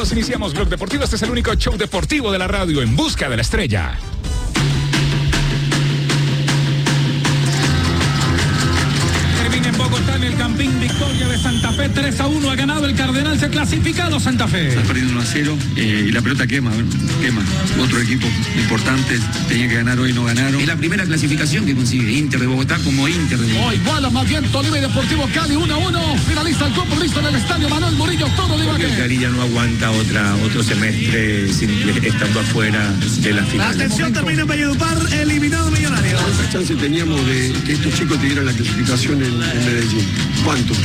todos iniciamos Blog Deportivo. Este es el único show deportivo de la radio en busca de la estrella. Bogotá, en el Campín, victoria de Santa Fe 3-1, ha ganado el Cardenal, se ha clasificado Santa Fe. Está perdiendo 1-0 y la pelota quema. Otro equipo importante tenía que ganar hoy, no ganaron. Es la primera clasificación que consigue Inter de Bogotá como Inter de Bogotá. Oh, igual, más bien Tolima y Deportivo Cali 1-1, finalista el grupo, listo en el estadio Manuel Murillo, todo de Porque el Cali ya no aguanta otro semestre estando afuera de la final. La atención termina en Valledupar, eliminado Millonarios. ¿Cuánta chance teníamos de que estos chicos tuvieran la clasificación en Medellín? ¿Cuánto?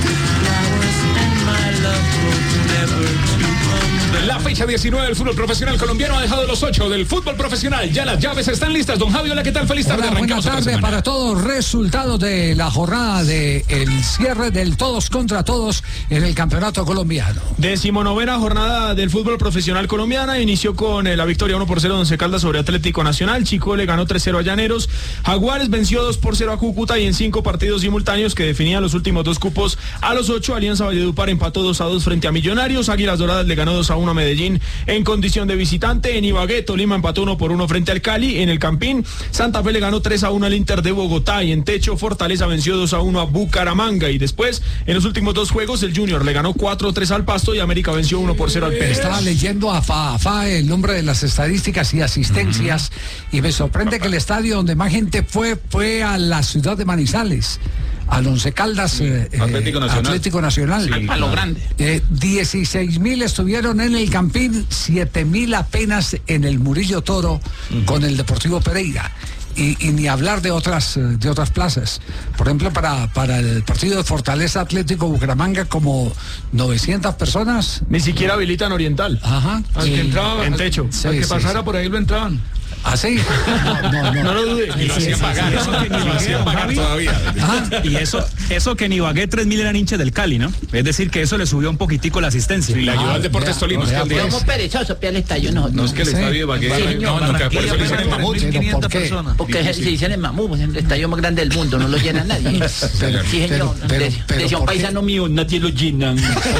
La fecha 19 del fútbol profesional colombiano ha dejado los 8 del fútbol profesional. Ya las llaves están listas. Don Javi, hola, ¿qué tal? Feliz tarde. Hola, buena tarde para todos. Resultados de la jornada de el cierre del todos contra todos en el campeonato colombiano. 19ª jornada del fútbol profesional colombiana. Inició con la victoria 1-0 de Once Caldas sobre Atlético Nacional. Chico le ganó 3-0 a Llaneros. Jaguares venció 2-0 a Cúcuta, y en 5 partidos simultáneos que definían los últimos 2 cupos a los 8, Alianza Valledupar empató 2-2 frente a Millonarios. Águilas Doradas le ganó 2-1 a Medellín en condición de visitante. En Ibagué, Tolima empató 1-1 frente al Cali. En el Campín, Santa Fe le ganó 3-1 al Inter de Bogotá, y en Techo, Fortaleza venció 2-1 a Bucaramanga. Y después, en los últimos 2 juegos, el Junior le ganó 4-3 al Pasto y América venció 1-0 al Pérez. Estaba leyendo a FA el nombre de las estadísticas y asistencias, y me sorprende que el estadio donde más gente fue a la ciudad de Manizales, al Once Caldas, Atlético Nacional. Sí, a lo grande. 16.000 estuvieron en el Campín, 7.000 apenas en el Murillo Toro con el Deportivo Pereira. Y ni hablar de otras plazas. Por ejemplo, para el partido de Fortaleza Atlético Bucaramanga, como 900 personas. Ni siquiera habilitan Oriental. Ajá. Al que entraba en Techo. Al que pasara por ahí lo entraban. ¿Ah, sí? No lo dudes. Y lo hacían pagar. Lo hacían pagar todavía. Y eso que en Ibagué 3.000 eran hinchas del Cali, ¿no? Es decir, que eso le subió un poquitico la asistencia. Y le ayudó al Deportes Tolima. Somos perezosos, pía el estadio nosotros. No es que el estadio de Ibagué. No, que por eso le dicen el mamut. 1.500 personas. Porque se dicen el mamut, pues el estadio más grande del mundo, no lo llena nadie. Sí, señor. Decía un paisano mío, nadie lo llenan.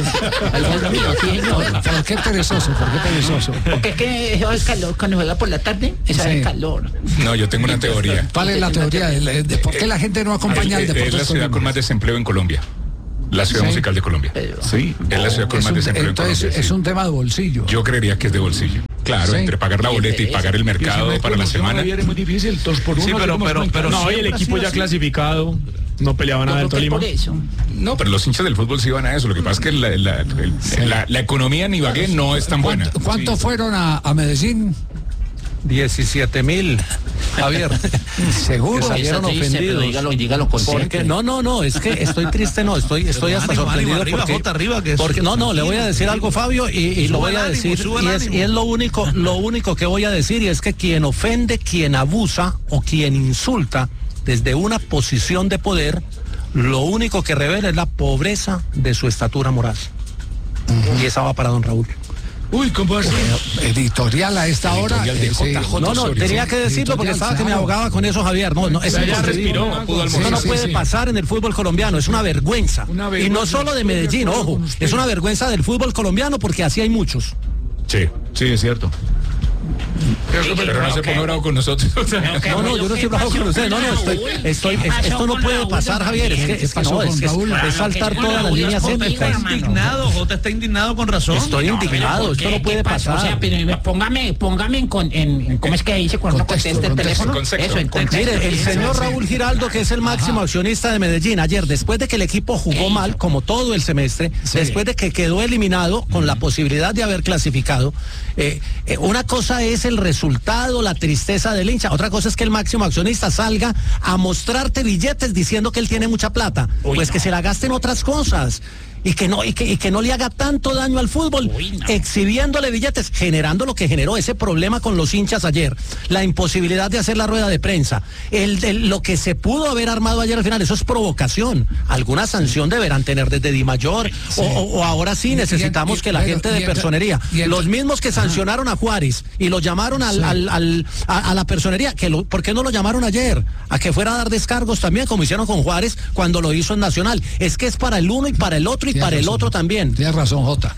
¿Por qué perezoso? Porque es que eso es calor, cuando juega por la tarde, esa es calor. No, yo tengo una teoría. ¿Cuál es la teoría de por qué la gente no acompaña al Deportes? Es la ciudad con más desempleo en Colombia. La ciudad musical de Colombia. Sí, es la ciudad con más desempleo en Colombia. Entonces es un tema de bolsillo. Yo creería que es de bolsillo. Claro, entre pagar la boleta y pagar el mercado para la semana. Es muy difícil, 2 por 1. Sí, pero no, y el equipo ya clasificado no peleaba nada del Tolima. No, pero los hinchas del fútbol sí van a eso. Lo que pasa es que la economía en Ibagué no es tan buena. ¿Cuántos fueron a Medellín? 17.000, Javier. Seguro. Que salieron ofendidos. Dígalo con porque no, es que estoy triste, estoy hasta sorprendido porque no, le voy a decir algo, Fabio, y lo voy a decir, y es lo único que voy a decir, y es que quien ofende, quien abusa o quien insulta desde una posición de poder, lo único que revela es la pobreza de su estatura moral. Y esa va para don Raúl. Uy, ¿cómo así? Editorial a esta hora. No, tenía que decirlo porque estaba que me ahogaba con eso, Javier. Eso ya respiró. No puede pasar en el fútbol colombiano, es una vergüenza. Y no solo de Medellín, ojo, es una vergüenza del fútbol colombiano porque así hay muchos. Sí, es cierto. Pero no se ponga bravo con nosotros. No, yo no estoy bravo con usted. Esto no puede pasar, Javier. Es saltar todas las líneas éticas. Jota está indignado con razón. Estoy indignado, esto no puede pasar. O sea, pero póngame en ¿cómo es que dice cuando uno contesta el teléfono? Eso, en contexto. Mire, el señor Raúl Giraldo, que es el máximo accionista de Medellín, ayer, después de que el equipo jugó mal, como todo el semestre, después de que quedó eliminado con la posibilidad de haber clasificado, una cosa es el resultado, la tristeza del hincha, otra cosa es que el máximo accionista salga a mostrarte billetes diciendo que él tiene mucha plata. Que se la gaste en otras cosas. Y que no le haga tanto daño al fútbol, exhibiéndole billetes, generando lo que generó ese problema con los hinchas ayer, la imposibilidad de hacer la rueda de prensa, lo que se pudo haber armado ayer al final, eso es provocación. Alguna sanción deberán tener desde Dimayor, o ahora sí necesitamos que la gente de personería, los mismos que sancionaron a Juárez y lo llamaron a la personería, ¿por qué no lo llamaron ayer? A que fuera a dar descargos también, como hicieron con Juárez cuando lo hizo en Nacional. Es que es para el uno y para el otro y para el otro también. Tienes razón, Jota.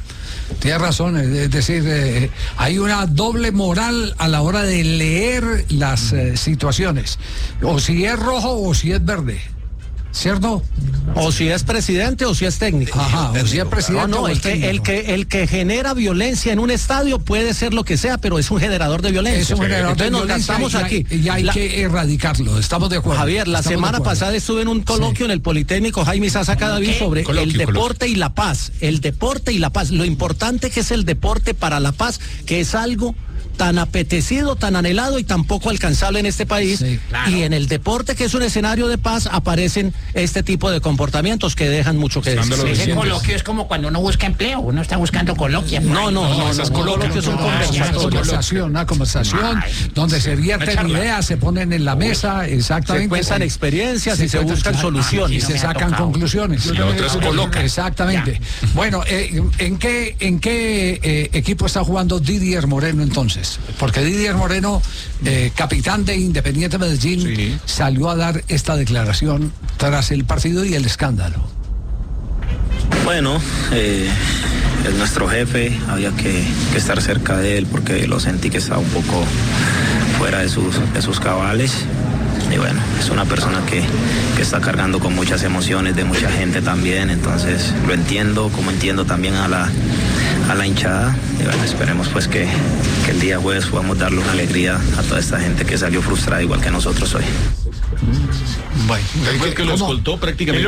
Tiene razón, es decir, hay una doble moral a la hora de leer las situaciones, o si es rojo o si es verde, ¿cierto? O si es presidente o si es técnico. Ajá, o si es presidente. No, el que genera violencia en un estadio puede ser lo que sea, pero es un generador de violencia. Es un generador de violencia. Estamos aquí. Y hay que erradicarlo, estamos de acuerdo. Javier, la semana pasada estuve en un coloquio en el Politécnico Jaime Sasa Cadavid sobre el deporte y la paz. El deporte y la paz. Lo importante que es el deporte para la paz, que es algo tan apetecido, tan anhelado y tan poco alcanzable en este país. Sí, claro. Y en el deporte, que es un escenario de paz, aparecen este tipo de comportamientos que dejan mucho que decir. Ese coloquio es como cuando uno busca empleo, uno está buscando coloquio. No, esas coloquios son una conversación donde se vierten ideas, se ponen en la mesa, exactamente. Se cuentan experiencias y se buscan soluciones. Y se sacan conclusiones. Y otras colocan. Exactamente. Bueno, ¿en qué equipo está jugando Didier Moreno entonces? Porque Didier Moreno, capitán de Independiente Medellín, salió a dar esta declaración tras el partido y el escándalo. Bueno, es nuestro jefe, había que estar cerca de él porque lo sentí que estaba un poco fuera de sus cabales. Y bueno, es una persona que está cargando con muchas emociones de mucha gente también, entonces lo entiendo, como entiendo también a la hinchada. Y bueno, esperemos pues que el día jueves podamos darle una alegría a toda esta gente que salió frustrada igual que nosotros hoy. Bueno, fue el que lo escoltó prácticamente.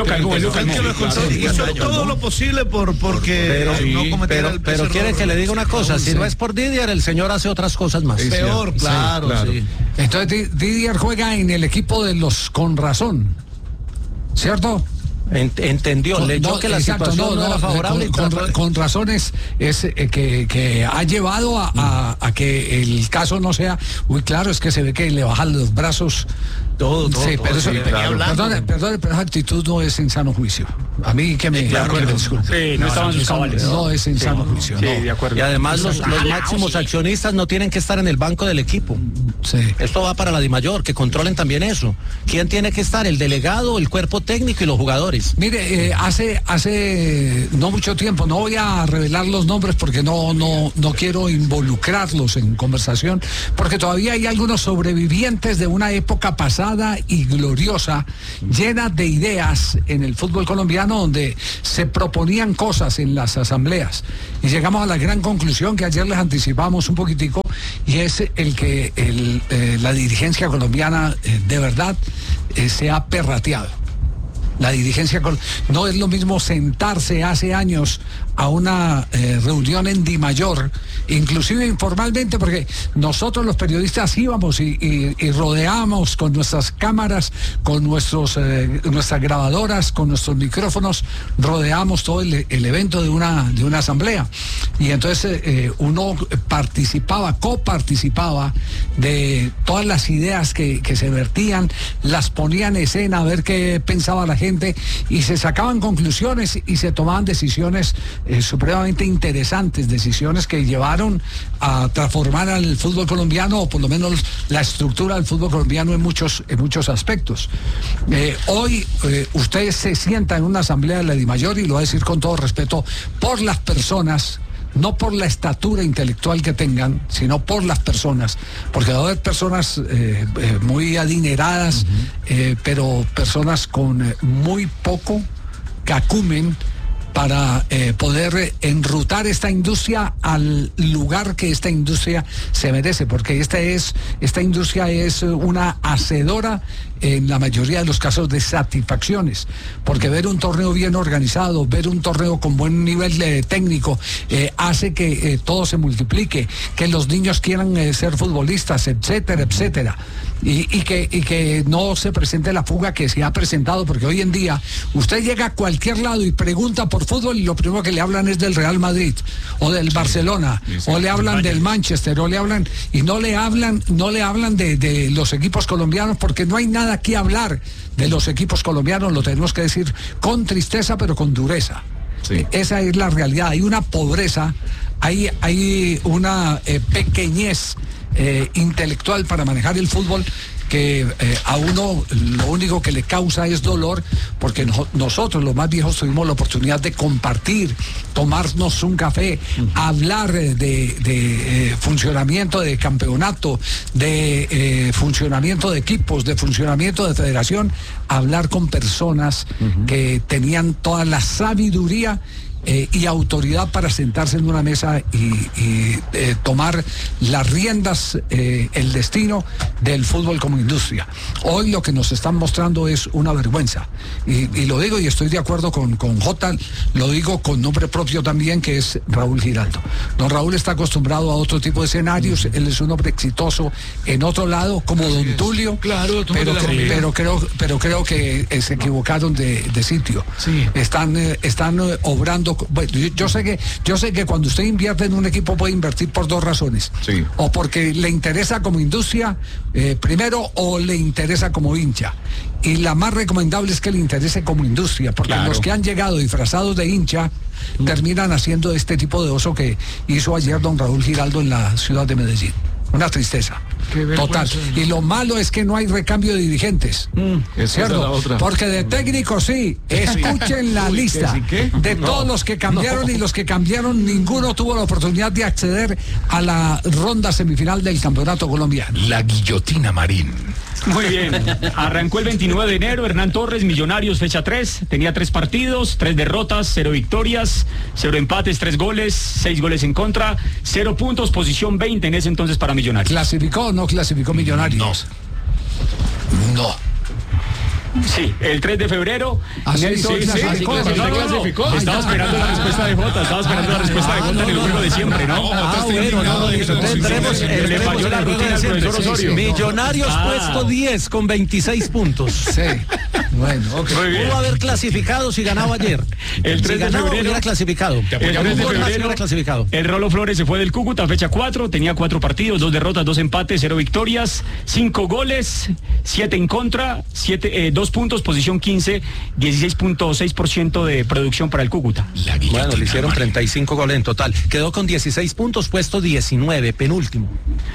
Hizo todo lo posible porque no cometiera el pero quiere que le diga una cosa, si no es por Didier, el señor hace otras cosas más. Es peor, claro. Entonces Didier juega en el equipo de los con razón, ¿cierto? Entendió, leyó que la situación no era favorable. Con razones es que ha llevado a que el caso no sea, claro, es que se ve que le bajan los brazos. Todo. Sí, pero eso, perdone, pero esa actitud no es en sano juicio. A mí que me disculpe. Sí, no estaban sus cabales. No es en sano juicio. Sí, de acuerdo. Y además los máximos accionistas no tienen que estar en el banco del equipo. Sí. Esto va para la DIMAYOR, que controlen también eso. ¿Quién tiene que estar? El delegado, el cuerpo técnico y los jugadores. Mire, hace no mucho tiempo, no voy a revelar los nombres porque no quiero involucrarlos en conversación, porque todavía hay algunos sobrevivientes de una época pasada y gloriosa, llena de ideas en el fútbol colombiano, donde se proponían cosas en las asambleas. Y llegamos a la gran conclusión que ayer les anticipamos un poquitico, y es el que la dirigencia colombiana de verdad se ha perrateado. La dirigencia no es lo mismo sentarse hace años a una reunión en DIMAYOR, inclusive informalmente, porque nosotros los periodistas íbamos y rodeábamos con nuestras cámaras, con nuestras grabadoras, con nuestros micrófonos, rodeábamos todo el evento de una asamblea. Y entonces uno coparticipaba de todas las ideas que se vertían, las ponía en escena a ver qué pensaba la gente, y se sacaban conclusiones y se tomaban decisiones supremamente interesantes, decisiones que llevaron a transformar al fútbol colombiano, o por lo menos la estructura del fútbol colombiano en muchos aspectos. Hoy usted se sienta en una asamblea de la DIMAYOR, y lo voy a decir con todo respeto, por las personas, no por la estatura intelectual que tengan, sino por las personas, porque va a haber personas muy adineradas, pero personas con muy poco cacumen para poder enrutar esta industria al lugar que esta industria se merece, porque esta industria es una hacedora en la mayoría de los casos de satisfacciones, porque ver un torneo bien organizado, ver un torneo con buen nivel técnico, hace que todo se multiplique, que los niños quieran ser futbolistas, etcétera, etcétera, y que no se presente la fuga que se ha presentado, porque hoy en día usted llega a cualquier lado y pregunta por fútbol y lo primero que le hablan es del Real Madrid o del Barcelona, o le hablan del Manchester, o le hablan, y no le hablan de los equipos colombianos, porque no hay nada que hablar de los equipos colombianos, lo tenemos que decir con tristeza pero con dureza. Sí. Esa es la realidad. Hay una pobreza, hay una pequeñez intelectual para manejar el fútbol que a uno lo único que le causa es dolor, porque nosotros los más viejos tuvimos la oportunidad de compartir, tomarnos un café, hablar de funcionamiento de campeonato, de funcionamiento de equipos, de funcionamiento de federación, hablar con personas que tenían toda la sabiduría y autoridad para sentarse en una mesa y tomar las riendas, el destino del fútbol como industria. Hoy lo que nos están mostrando es una vergüenza, y lo digo y estoy de acuerdo con Jota, lo digo con nombre propio también, que es Raúl Giraldo. Don Raúl está acostumbrado a otro tipo de escenarios, él es un hombre exitoso en otro lado, como Don Tulio, claro, pero creo que se equivocaron de sitio. Sí. Están obrando. Bueno, yo sé que cuando usted invierte en un equipo puede invertir por dos razones. Sí. O porque le interesa como industria, primero, o le interesa como hincha. Y la más recomendable es que le interese como industria, porque los que han llegado disfrazados de hincha terminan haciendo este tipo de oso que hizo ayer don Raúl Giraldo en la ciudad de Medellín. Una tristeza total. Y lo malo es que no hay recambio de dirigentes. ¿Es cierto? Porque de técnicos sí. Escuchen la lista de todos los que cambiaron, y los que cambiaron, ninguno tuvo la oportunidad de acceder a la ronda semifinal del campeonato colombiano. La guillotina Marín. Muy bien, arrancó el 29 de enero, Hernán Torres, Millonarios, fecha 3, tenía 3 partidos, 3 derrotas, 0 victorias, 0 empates, 3 goles, 6 goles en contra, 0 puntos, posición 20 en ese entonces para Millonarios. ¿Clasificó o no clasificó Millonarios? No. Sí, el 3 de febrero. Nelson clasificó. Estaba esperando la respuesta de Jota, en el juego de siempre, ¿no? Le falló la rutina al profesor Osorio. Millonarios puesto 10 con 26 puntos. Sí. Bueno, pudo haber clasificado si ganaba ayer. El 3 de febrero hubiera clasificado. El Rolo Flores se fue del Cúcuta, fecha 4, tenía 4 partidos, 2 derrotas, 2 empates, 0 victorias, 5 goles, 7 en contra, 2 puntos, posición 15, 16.6% de producción para el Cúcuta. Bueno, le hicieron 35 goles en total. Quedó con 16 puntos, puesto 19, penúltimo.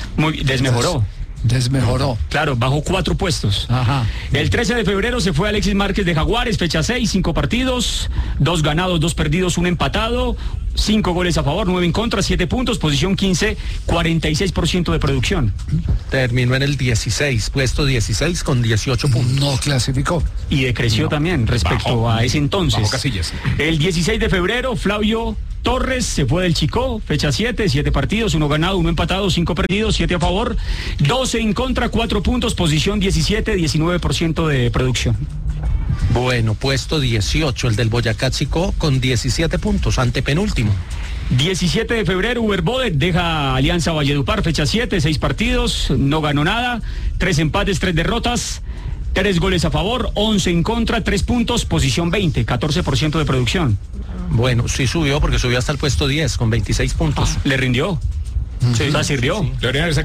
Desmejoró. Claro, bajó 4 puestos. Ajá. El 13 de febrero se fue Alexis Márquez de Jaguares, fecha 6, 5 partidos, 2 ganados, 2 perdidos, 1 empatado, 5 goles a favor, 9 en contra, 7 puntos, posición 15, 46% de producción. Terminó en el 16, puesto 16 con 18 puntos. No clasificó. Y decreció también respecto a ese entonces. Bajo casillas. El 16 de febrero, Flavio Torres se fue del Chicó, fecha 7, 7 partidos, 1 ganado, 1 empatado, 5 perdidos, 7 a favor, 12 en contra, 4 puntos, posición 17, 19% de producción. Bueno, puesto 18, el del Boyacá Chicó con 17 puntos, antepenúltimo. 17 de febrero, Uber Bodet deja Alianza Valledupar, fecha 7, 6 partidos, no ganó nada, 3 empates, 3 derrotas, 3 goles a favor, 11 en contra, 3 puntos, posición 20, 14% de producción. Bueno, sí subió porque subió hasta el puesto 10 con 26 puntos. Le rindió. Sí, o sea, sirvió. Sí.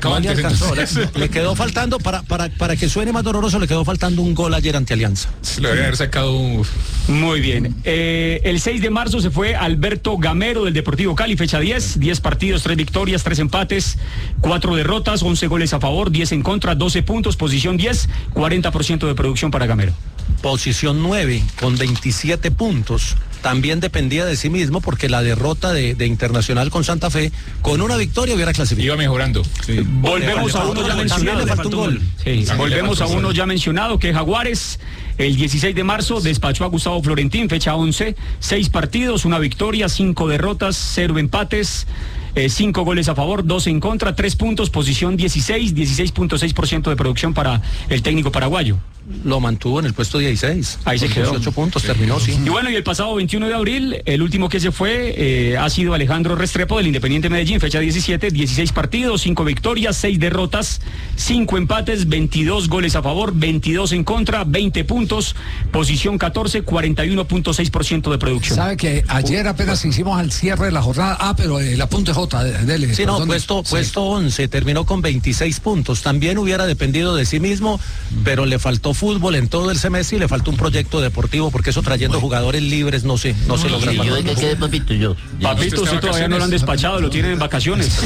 Le quedó faltando, para que suene más doloroso, le quedó faltando un gol ayer ante Alianza. Le debería haber sacado un... Muy bien. El 6 de marzo se fue Alberto Gamero del Deportivo Cali, fecha 10, 10 partidos, 3 victorias, 3 empates, 4 derrotas, 11 goles a favor, 10 en contra, 12 puntos, posición 10, 40% de producción para Gamero. Posición 9 con 27 puntos. También dependía de sí mismo porque la derrota de Internacional con Santa Fe, con una victoria hubiera clasificado. Iba mejorando. Sí. Volvemos a uno ya mencionado. Le faltó un gol. Sí. Volvemos a uno ya mencionado, que es Jaguares. El 16 de marzo despachó a Gustavo Florentín, fecha 11, 6 partidos, 1 victoria, 5 derrotas, 0 empates, 5 goles a favor, 2 en contra, 3 puntos, posición 16, 16.6% de producción para el técnico paraguayo. Lo mantuvo en el puesto 16. Ahí se quedó. 18 puntos, terminó, sí. Y bueno, y el pasado 21 de abril, el último que se fue ha sido Alejandro Restrepo del Independiente Medellín, fecha 17, 16 partidos, 5 victorias, 6 derrotas, 5 empates, 22 goles a favor, 22 en contra, 20 puntos, posición 14, 41.6% de producción. ¿Sabe que ayer apenas hicimos al cierre de la jornada? Pero el apunte J, dele. Sí, no, puesto 11, terminó con 26 puntos. También hubiera dependido de sí mismo, pero le faltó fútbol en todo el semestre y le faltó un proyecto deportivo, porque eso trayendo jugadores libres no se logra. ¿Yo de qué quedé, papito? Papito, usted todavía no lo han despachado, lo tienen en vacaciones.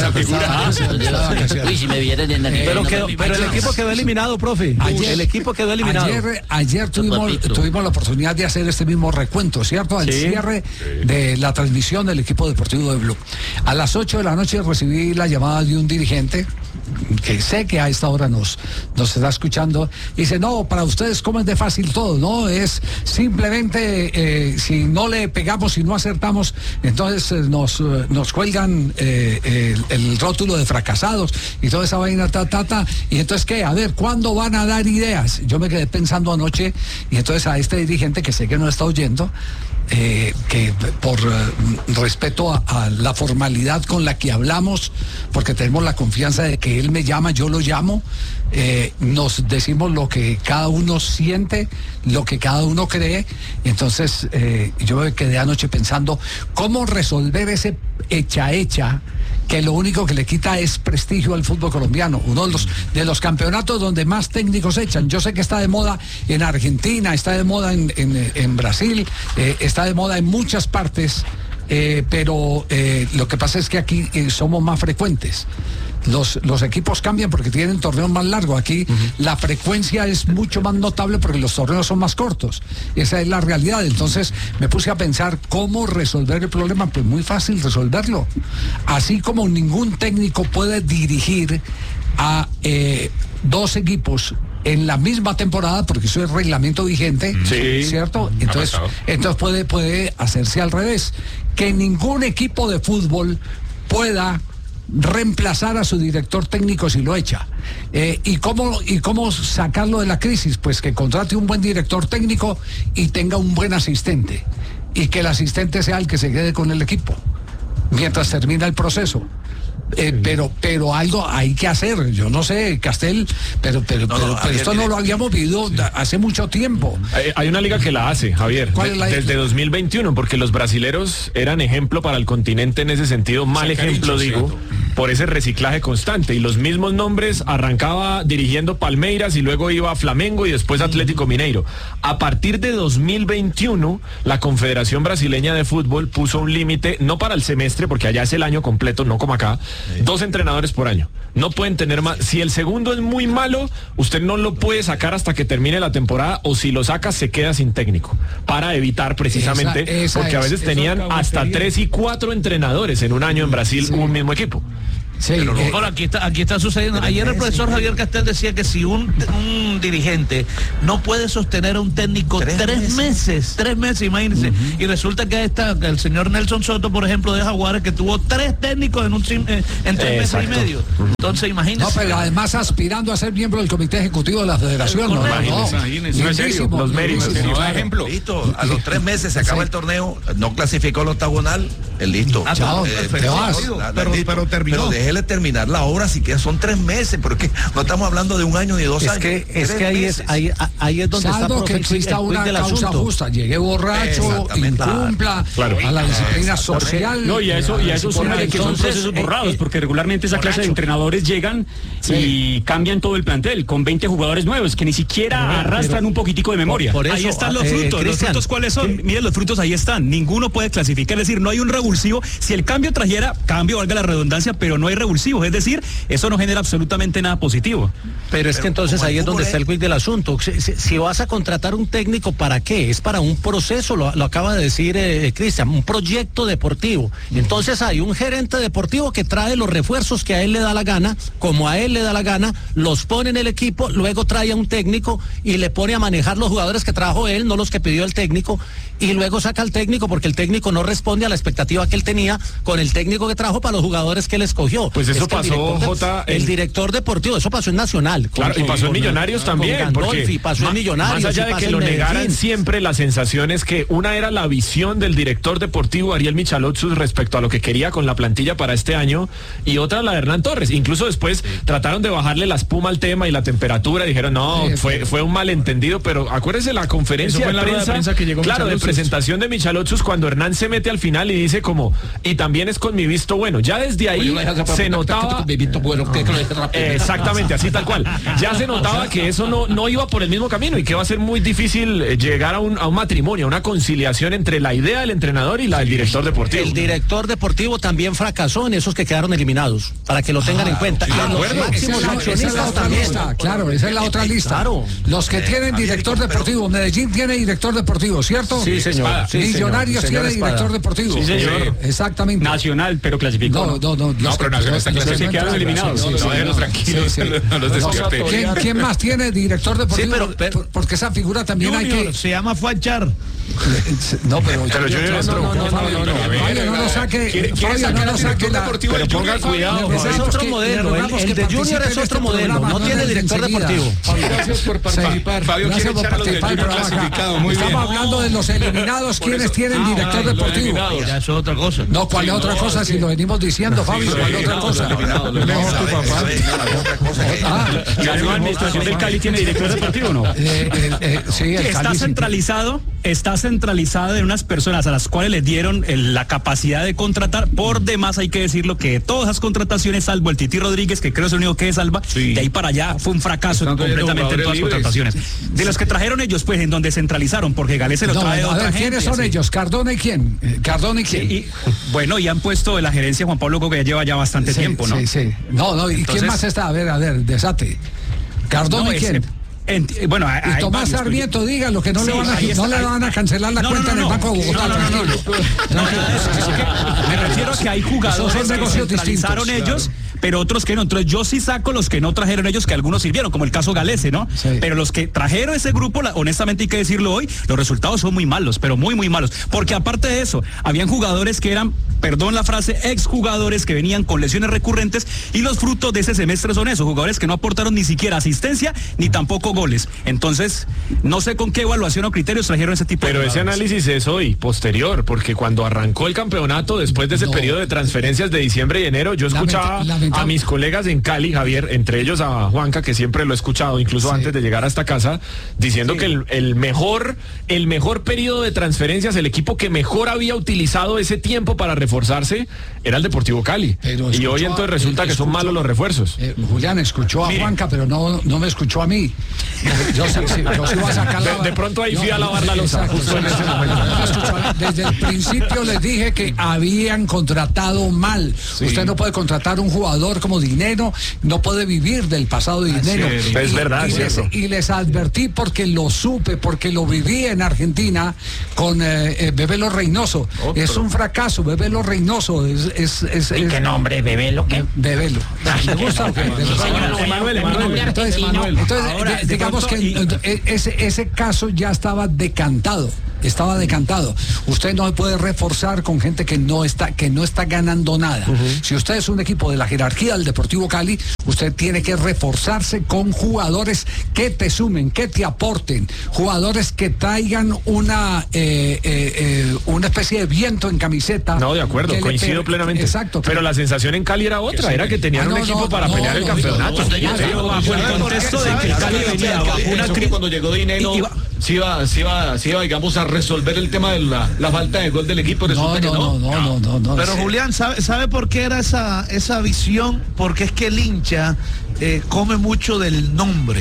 Uy, si me vieran en pero el equipo quedó eliminado, profe. El equipo quedó eliminado. Ayer tuvimos la oportunidad de hacer este mismo recuento, ¿cierto? Al cierre de la transmisión del equipo deportivo de Blue. A las 8 de la noche recibí la llamada de un dirigente que sé que a esta hora nos está escuchando. Dice, no, para ustedes cómo es de fácil todo, ¿no? Es simplemente si no le pegamos, si no acertamos, entonces nos cuelgan el rótulo de fracasados y toda esa vaina, y entonces ¿qué? A ver, ¿cuándo van a dar ideas? Yo me quedé pensando anoche, y entonces a este dirigente, que sé que no está oyendo, que por respeto a la formalidad con la que hablamos, porque tenemos la confianza de que él me llama, yo lo llamo, nos decimos lo que cada uno siente, lo que cada uno cree. Entonces yo me quedé anoche pensando cómo resolver ese hecha que lo único que le quita es prestigio al fútbol colombiano, uno de los campeonatos donde más técnicos echan. Yo sé que está de moda en Argentina, está de moda en Brasil, está de moda en muchas partes, pero lo que pasa es que aquí somos más frecuentes. Los equipos cambian porque tienen torneos más largos. Aquí la frecuencia es mucho más notable porque los torneos son más cortos. Esa es la realidad. Entonces me puse a pensar cómo resolver el problema. Pues muy fácil resolverlo. Así como ningún técnico puede dirigir a dos equipos en la misma temporada, porque eso es reglamento vigente, ¿cierto? Entonces puede hacerse al revés. Que ningún equipo de fútbol pueda reemplazar a su director técnico si lo echa. ¿Y cómo sacarlo de la crisis? Pues que contrate un buen director técnico y tenga un buen asistente, y que el asistente sea el que se quede con el equipo mientras termina el proceso. Pero algo hay que hacer. Yo no sé, Castel, pero esto no lo habíamos vivido hace mucho tiempo. Hay una liga que la hace, Javier, desde 2021, porque los brasileros eran ejemplo para el continente en ese sentido, mal ejemplo, digo, por ese reciclaje constante, y los mismos nombres. Arrancaba dirigiendo Palmeiras y luego iba a Flamengo y después Atlético Mineiro. A partir de 2021, la Confederación Brasileña de Fútbol puso un límite, no para el semestre, porque allá es el año completo, no como acá, 2 entrenadores por año. No pueden tener más. Si el segundo es muy malo, usted no lo puede sacar hasta que termine la temporada, o si lo saca se queda sin técnico, para evitar precisamente, porque a veces tenían hasta 3 y 4 entrenadores en un año en Brasil, un mismo equipo. Sí, pero aquí está sucediendo. Ayer el profesor Javier Castel decía que si un dirigente no puede sostener a un técnico 3 meses, imagínense, y resulta que está el señor Nelson Soto, por ejemplo, de Jaguares, que tuvo 3 técnicos en 3 meses y medio. Entonces, imagínense. No, pero además aspirando a ser miembro del comité ejecutivo de la federación. No es serio, los méritos. Ejemplo. Listo, a los 3 meses se acaba el torneo, no clasificó el octagonal, listo. Chao, te vas. Pero terminó. Déjele terminar la obra, si que son 3 meses, porque no estamos hablando de 1 año ni 2 años. Es que ahí es donde salvo está que exista una causa justa, llegue borracho, incumpla a la disciplina social. No, y a eso súmale que son procesos borrados, porque regularmente esa clase de entrenadores llegan y cambian todo el plantel con 20 jugadores nuevos que ni siquiera arrastran un poquitico de memoria. Por eso, ahí están los frutos. ¿Los frutos cuáles son? Miren, los frutos ahí están. Ninguno puede clasificar, es decir, no hay un revulsivo. Si el cambio trajera cambio, valga la redundancia, pero no hay revulsivos, es decir, eso no genera absolutamente nada positivo. Pero es que entonces ahí es donde está el quiz del asunto. Si vas a contratar un técnico, ¿para qué? Es para un proceso, lo acaba de decir Cristian, un proyecto deportivo. Entonces hay un gerente deportivo que trae los refuerzos que a él le da la gana, como a él le da la gana, los pone en el equipo, luego trae a un técnico y le pone a manejar los jugadores que trajo él, no los que pidió el técnico, y luego saca al técnico porque el técnico no responde a la expectativa que él tenía con el técnico que trajo para los jugadores que él escogió. Pues eso pasó, el director deportivo, eso pasó en Nacional. Claro, y pasó en Millonarios también, porque pasó en Millonarios, más allá de que lo negaran siempre, la sensación es que una era la visión del director deportivo Ariel Michalotsus respecto a lo que quería con la plantilla para este año, y otra la de Hernán Torres. Incluso después trataron de bajarle la espuma al tema y la temperatura, dijeron no, fue un malentendido, pero acuérdese la conferencia de prensa que llegó, claro, de presentación de Michalotsus, cuando Hernán se mete al final y dice como, y también es con mi visto bueno. Ya desde ahí se notaba... Exactamente, así tal cual. Ya se notaba que eso no iba por el mismo camino y que va a ser muy difícil llegar a un matrimonio, a una conciliación entre la idea del entrenador y la del director deportivo. El director deportivo también fracasó en esos que quedaron eliminados, para que lo tengan en cuenta. Esa es la otra lista, claro, esa es la otra lista. Claro. Los que tienen director deportivo, Medellín tiene director deportivo, ¿cierto? Sí, señor. Millonarios tiene director deportivo. Sí, señor. Exactamente. Nacional, pero clasificó. No, pero Nacional está clasificado. Se quedaron eliminados. No, déjenos tranquilos, no los despierte. ¿Quién más tiene director deportivo? Sí, pero porque esa figura también hay que... Se llama Fuanchar. No, pero Junior Fabio, no lo saque. Fabio, no lo saque. Pero ponga cuidado. ese es otro modelo. El de Junior es otro modelo. No tiene director deportivo. Gracias por participar. Fabio quiere echar a los del Junior clasificado. Muy bien. Estamos hablando de los eliminados. ¿Quiénes tienen director deportivo? Ya eso es otra cosa. No, ¿cuál es otra cosa? Si lo venimos diciendo, Fabio, ¿cuál es otra cosa? ¿La administración del Cali tiene director deportivo o no? Sí, el Está centralizado en unas personas a las cuales les dieron la capacidad de contratar. Por demás, hay que decirlo que todas las contrataciones, salvo el Titi Rodríguez, que creo es el único que salva, de ahí para allá fue un fracaso completamente en todas las contrataciones. De los que trajeron ellos, pues, en donde centralizaron, porque Galés se lo trae de otra gente. ¿Quiénes son ellos? ¿Cardona y quién? Bueno, y han puesto de la gerencia Juan Pablo Coco, que ya lleva ya bastante tiempo, ¿no? Sí. No, ¿y quién más está? A ver, desate. ¿Cardona y quién? Bueno, y Tomás Sarmiento, dígalo, que no le van a cancelar la cuenta en el Banco de Bogotá. Me refiero a que hay jugadores que centralizaron ellos, pero otros que no. Entonces yo sí saco los que no trajeron ellos, que algunos sirvieron, como el caso Galese, ¿no? Sí. Pero los que trajeron ese grupo, honestamente hay que decirlo hoy, los resultados son muy malos, pero muy, muy malos. Porque aparte de eso, habían jugadores que eran, perdón la frase, exjugadores que venían con lesiones recurrentes, y los frutos de ese semestre son esos, jugadores que no aportaron ni siquiera asistencia, ni tampoco goles. Entonces, no sé con qué evaluación o criterios trajeron ese tipo de jugadores. Pero ese análisis es hoy, posterior, porque cuando arrancó el campeonato, después de ese periodo de transferencias de diciembre y enero, yo escuchaba a mis colegas en Cali, Javier, entre ellos a Juanca, que siempre lo he escuchado, incluso antes de llegar a esta casa, diciendo que el mejor periodo de transferencias, el equipo que mejor había utilizado ese tiempo para reforzarse, era el Deportivo Cali. Y hoy entonces resulta que son malos los refuerzos. Julián escuchó a Juanca, pero no me escuchó a mí. Yo sí iba a sacar de pronto ahí fui a lavar la loza justo en ese momento. Desde el principio les dije que habían contratado mal. Usted no puede contratar un jugador como Dinero, no puede vivir del pasado de Dinero. Es verdad, y les advertí porque lo supe, porque lo viví en Argentina con Bebelo Reynoso. Es un fracaso, Bebelo Reynoso. ¿Y qué nombre? ¿Bebelo qué? Bebelo. ¿Me gusta o qué? Emanuel. Entonces, digamos que ese caso ya estaba decantado. Usted no se puede reforzar con gente que no está ganando nada. Si usted es un equipo de la jerarquía del Deportivo Cali, usted tiene que reforzarse con jugadores que te sumen, que te aporten, jugadores que traigan una especie de viento en camiseta. No, de acuerdo, coincido plenamente. Exacto. Pero la sensación en Cali era otra, era que tenían un equipo para pelear el campeonato. Bajo el contexto de que el Cali venía bajo una crisis. Cuando llegó Dinero, sí iba, digamos, a resolver el tema de la falta de gol del equipo. Resulta que no. Pero Julián, ¿sabe por qué era esa visión? Porque es que el hincha come mucho del nombre.